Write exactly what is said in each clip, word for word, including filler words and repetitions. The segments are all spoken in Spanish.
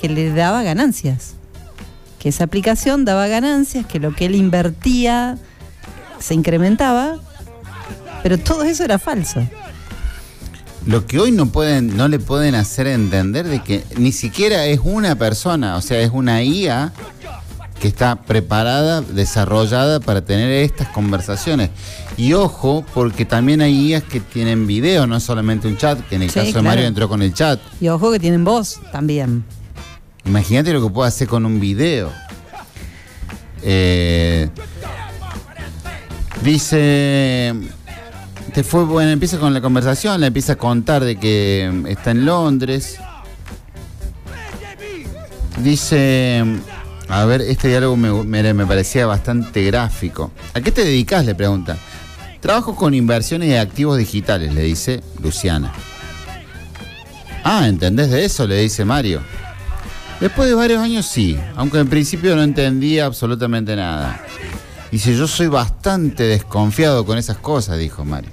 que le daba ganancias. Que esa aplicación daba ganancias, que lo que él invertía se incrementaba, pero todo eso era falso. Lo que hoy no pueden, no le pueden hacer entender de que ni siquiera es una persona, o sea, es una I A que está preparada, desarrollada para tener estas conversaciones. Y ojo, porque también hay I As que tienen video, no solamente un chat, que en el Sí, caso claro. de Mario entró con el chat. Y ojo que tienen voz también. Imagínate lo que puede hacer con un video. Eh, dice, te fue bueno, empieza con la conversación, le empieza a contar de que está en Londres. Dice, a ver, este diálogo me, me, me parecía bastante gráfico. ¿A qué te dedicas?, le pregunta. Trabajo con inversiones de activos digitales, le dice Luciana. Ah, ¿entendés de eso?, le dice Mario. Después de varios años sí, aunque en principio no entendía absolutamente nada. Dice, yo soy bastante desconfiado con esas cosas, dijo Mario.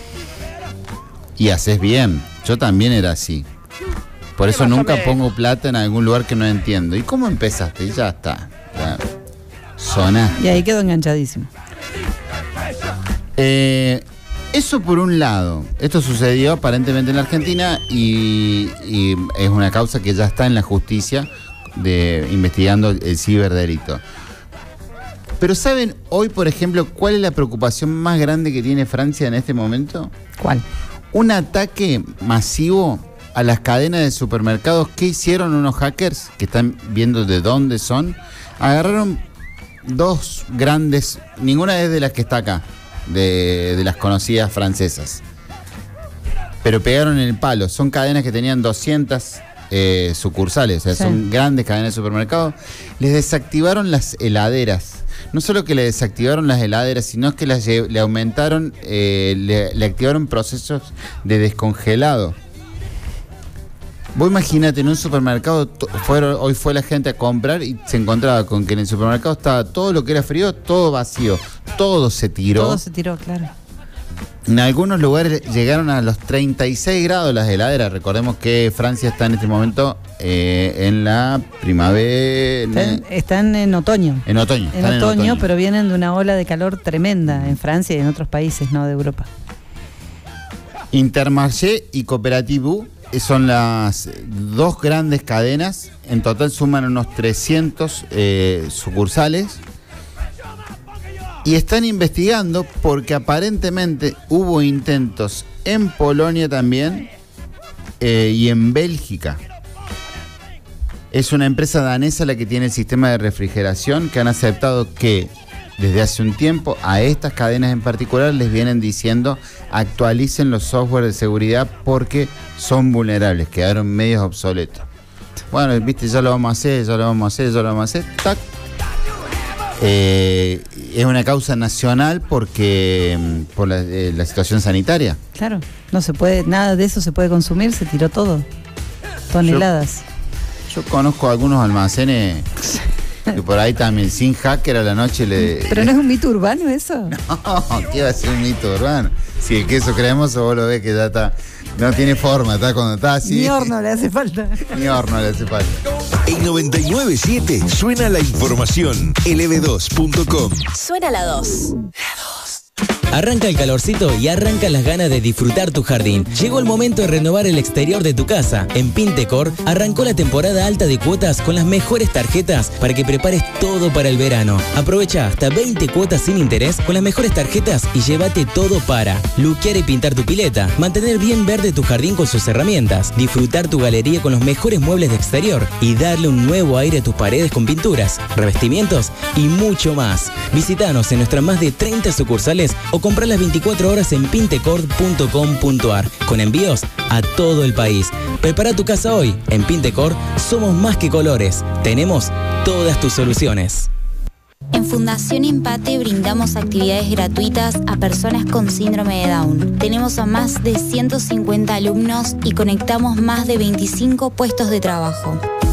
Y haces bien, yo también era así. Por eso nunca pongo plata en algún lugar que no entiendo. ¿Y cómo empezaste? Y ya está. Ya. Soná. Y ahí quedó enganchadísimo. Eh, eso por un lado. Esto sucedió aparentemente en la Argentina y, y es una causa que ya está en la justicia de, investigando el ciberdelito. Pero ¿saben hoy, por ejemplo, cuál es la preocupación más grande que tiene Francia en este momento? ¿Cuál? Un ataque masivo a las cadenas de supermercados. ¿Qué hicieron unos hackers que están viendo de dónde son? Agarraron dos grandes, ninguna es de las que está acá, de, de las conocidas francesas, pero pegaron en el palo. Son cadenas que tenían doscientas eh, sucursales, o sea, sí. Son grandes cadenas de supermercados. Les desactivaron las heladeras. No solo que le desactivaron las heladeras, sino que las, le aumentaron, eh, le, le activaron procesos de descongelado. Vos imagínate, en un supermercado, fueron, hoy fue la gente a comprar y se encontraba con que en el supermercado estaba todo lo que era frío, todo vacío, todo se tiró. Todo se tiró, claro. En algunos lugares llegaron a los treinta y seis grados las heladeras. Recordemos que Francia está en este momento eh, en la primavera. Están, están en otoño. En otoño. En están otoño, en otoño, pero vienen de una ola de calor tremenda en Francia y en otros países, ¿no?, de Europa. Intermarché y Cooperative son las dos grandes cadenas. En total suman unos trescientos eh, sucursales. Y están investigando porque aparentemente hubo intentos en Polonia también eh, y en Bélgica. Es una empresa danesa la que tiene el sistema de refrigeración, que han aceptado que desde hace un tiempo a estas cadenas en particular les vienen diciendo actualicen los software de seguridad porque son vulnerables, quedaron medios obsoletos. Bueno, viste, ya lo vamos a hacer, ya lo vamos a hacer, ya lo vamos a hacer, tac. Eh, es una causa nacional porque por la, eh, la situación sanitaria. Claro, no se puede, nada de eso se puede consumir, se tiró todo. Toneladas. Yo, yo conozco algunos almacenes que por ahí también sin hacker a la noche le... ¿Pero no es un mito urbano eso? No, ¿qué va a ser un mito urbano? Si el queso cremoso vos lo ves que ya está... No tiene forma, está cuando está así. Ni horno le hace falta. Ni horno le hace falta. En noventa y nueve punto siete suena la información. L B dos punto com. Suena la dos. Arranca el calorcito y arrancan las ganas de disfrutar tu jardín. Llegó el momento de renovar el exterior de tu casa. En Pintecor arrancó la temporada alta de cuotas con las mejores tarjetas para que prepares todo para el verano. Aprovecha hasta veinte cuotas sin interés con las mejores tarjetas y llévate todo para luquear y pintar tu pileta, mantener bien verde tu jardín con sus herramientas, disfrutar tu galería con los mejores muebles de exterior y darle un nuevo aire a tus paredes con pinturas, revestimientos y mucho más. Visítanos en nuestras más de treinta sucursales o comprar las veinticuatro horas en pintecor punto com punto ar con envíos a todo el país. Prepara tu casa hoy. En Pintecor somos más que colores. Tenemos todas tus soluciones. En Fundación Empate brindamos actividades gratuitas a personas con síndrome de Down. Tenemos a más de ciento cincuenta alumnos y conectamos más de veinticinco puestos de trabajo.